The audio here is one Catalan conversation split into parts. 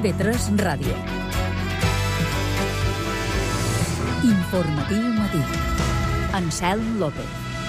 TV3 Ràdio. Informatiu matí. Anselm López.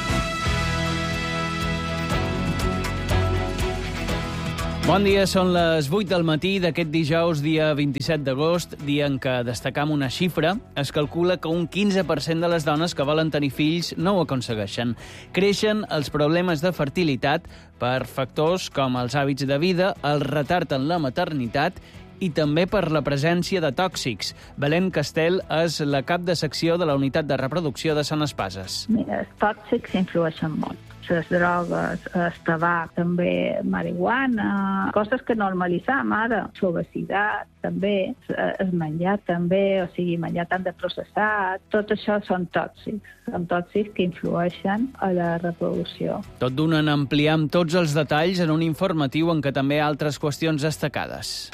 Bon dia, són les 8 del matí d'aquest dijous, dia 27 d'agost, dia en què destacam una xifra. Es calcula que un 15% de les dones que volen tenir fills no ho aconsegueixen. Creixen els problemes de fertilitat per factors com els hàbits de vida, el retard en la maternitat i també per la presència de tòxics. Belén Castel és la cap de secció de la Unitat de Reproducció de Sant Espases. Mira, els tòxics influeixen molt. Les drogues, el tabac, també marihuana, coses que normalitzam ara, l'obesitat també, el menjar també, o sigui, menjar tant de processat, tot això són tòxics que influeixen a la reproducció. Tot d'una en ampliam tots els detalls en un informatiu en què també hi ha altres qüestions destacades.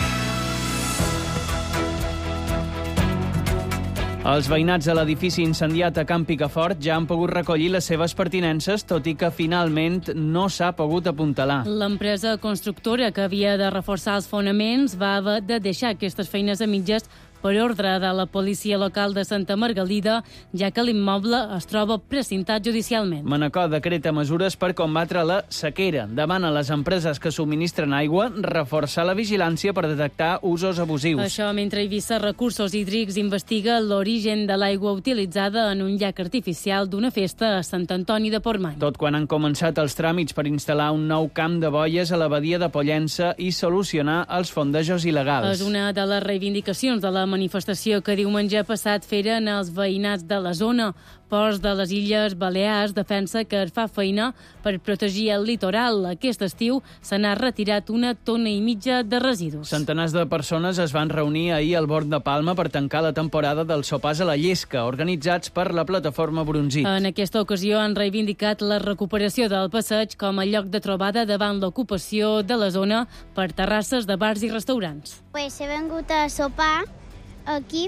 Els veïnats de l'edifici incendiat a Can Picafort ja han pogut recollir les seves pertinences, tot i que finalment no s'ha pogut apuntalar. L'empresa constructora que havia de reforçar els fonaments va haver de deixar aquestes feines a mitges per ordre de la policia local de Santa Margalida, ja que l'immoble es troba precintat judicialment. Manacor decreta mesures per combatre la sequera. Demana a les empreses que subministren aigua reforçar la vigilància per detectar usos abusius. Això mentre Eivissa Recursos Hídrics investiga l'origen de l'aigua utilitzada en un llac artificial d'una festa a Sant Antoni de Portmany. Tot quan han començat els tràmits per instal·lar un nou camp de boies a la badia de Pollença i solucionar els fondejos il·legals. És una de les reivindicacions de la manifestació que diumenge passat feren els veïnats de la zona. Ports de les Illes Balears defensa que es fa feina per protegir el litoral. Aquest estiu se n'ha retirat 1,5 tones de residus. Centenars de persones es van reunir ahir al Born de Palma per tancar la temporada dels sopars a la Llesca, organitzats per la plataforma Brunzit. En aquesta ocasió han reivindicat la recuperació del passeig com a lloc de trobada davant l'ocupació de la zona per terrasses de bars i restaurants. He vengut a sopar aquí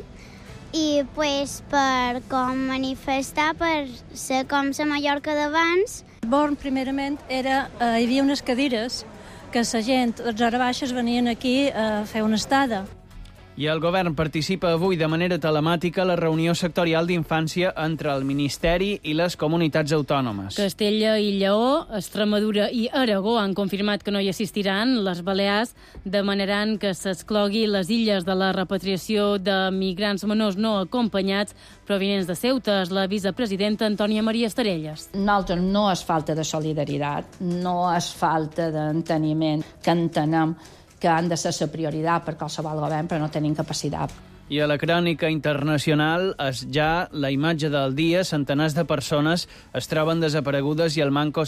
i per com manifestar, per ser com la Mallorca d'abans. Born, primerament, hi havia unes cadires que la gent, les hores baixes, venien aquí a fer una estada. I el govern participa avui de manera telemàtica a la reunió sectorial d'infància entre el Ministeri i les comunitats autònomes. Castella i Lleó, Extremadura i Aragó han confirmat que no hi assistiran. Les Balears demanaran que s'exclogui les illes de la repatriació de migrants menors no acompanyats provinents de Ceuta. És la vicepresidenta Antònia Maria Estarelles. Nosaltres no és falta de solidaritat, no és falta d'enteniment, que entenem que han de ser la prioritat per qualsevol govern, però no tenim capacitat. I a la crònica internacional és ja la imatge del dia. Centenars de persones es troben desaparegudes i al Manco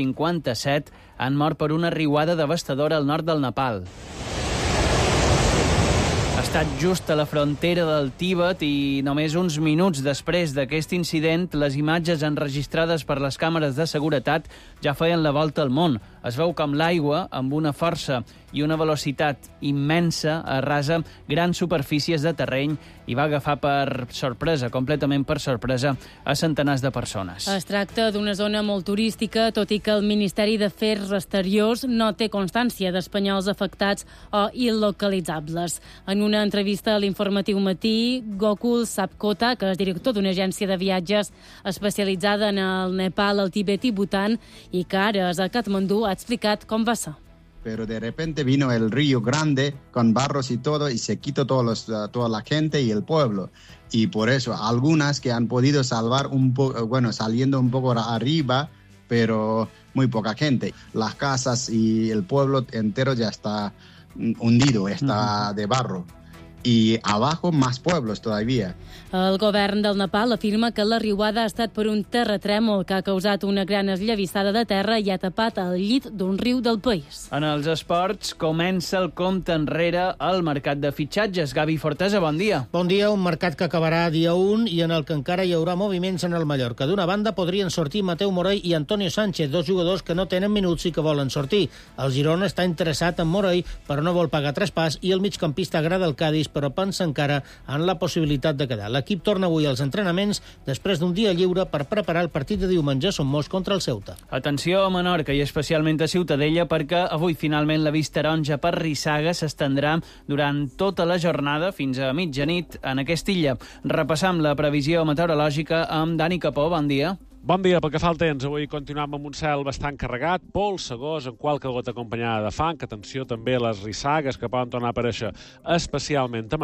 157 han mort per una riuada devastadora al nord del Nepal. Ha estat just a la frontera del Tíbet i només uns minuts després d'aquest incident, les imatges enregistrades per les càmeres de seguretat ja feien la volta al món. Es veu com l'aigua, amb una força i una velocitat immensa, arrasa grans superfícies de terreny i va agafar per sorpresa, completament per sorpresa, a centenars de persones. Es tracta d'una zona molt turística, tot i que el Ministeri d'Afers Exteriors no té constància d'espanyols afectats o il·localitzables. En una entrevista a l'Informatiu Matí, Gokul Sapkota, que és director d'una agència de viatges especialitzada en el Nepal, el Tibet i Bhutan, i que ara és a Katmandú, ha explicat com va ser. Pero de repente vino el río grande con barros y todo y se quitó toda la gente y el pueblo. Y por eso algunas que han podido salvar un poco, saliendo un poco arriba, pero muy poca gente. Las casas y el pueblo entero ya está hundido, está de barro. I abajo más pueblos todavía. El govern del Nepal afirma que la riuada ha estat per un terratrèmol que ha causat una gran esllavissada de terra i ha tapat el llit d'un riu del país. En els esports comença el compte enrere al mercat de fitxatges. Gavi Fortesa, bon dia. Bon dia, un mercat que acabarà dia 1 i en el que encara hi haurà moviments en el Mallorca. D'una banda podrien sortir Mateu Morey i Antonio Sánchez, dos jugadors que no tenen minuts i que volen sortir. El Girona està interessat en Morey, però no vol pagar traspàs, i el migcampista Gra del Cádiz però pensa encara en la possibilitat de quedar. L'equip torna avui als entrenaments després d'un dia lliure per preparar el partit de diumenge a Somos contra el Ceuta. Atenció a Menorca i especialment a Ciutadella, perquè avui finalment l'avís taronja per rissaga s'estendrà durant tota la jornada fins a mitjanit en aquesta illa. Repassam la previsió meteorològica amb Dani Capó. Bon dia. Bon dia. Pel que fa al temps, avui continuem amb un cel bastant carregat, pols segós, en qualque gota acompanyada de fang. Atenció també a les rissagues que poden tornar a aparèixer especialment a